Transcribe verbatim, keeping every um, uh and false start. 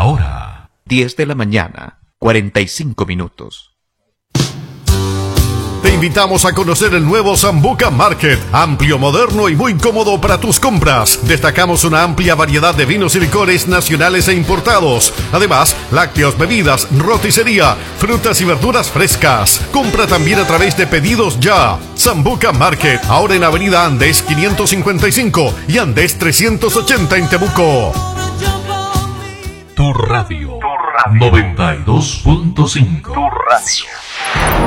hora. diez de la mañana, cuarenta y cinco minutos. Te invitamos a conocer el nuevo Sambuca Market, amplio, moderno y muy cómodo para tus compras. Destacamos una amplia variedad de vinos y licores nacionales e importados. Además, lácteos, bebidas, roticería, frutas y verduras frescas. Compra también a través de Pedidos Ya. Sambuca Market, ahora en Avenida Andes quinientos cincuenta y cinco y Andes trescientos ochenta en Temuco. Tu radio, tu radio. noventa y dos punto cinco. Tu radio.